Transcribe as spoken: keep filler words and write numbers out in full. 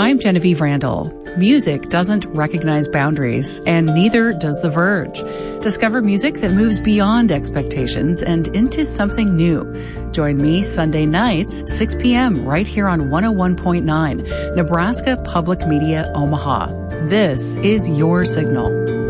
I'm Genevieve Randall. Music doesn't recognize boundaries, and neither does The Verge. Discover music that moves beyond expectations and into something new. Join me Sunday nights, six p.m. right here on one oh one point nine, Nebraska Public Media, Omaha. This is your signal.